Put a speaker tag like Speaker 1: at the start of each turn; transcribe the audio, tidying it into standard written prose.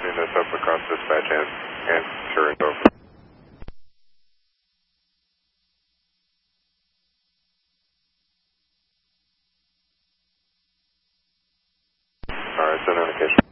Speaker 1: setting this up across dispatch and turned over. Alright, send notification.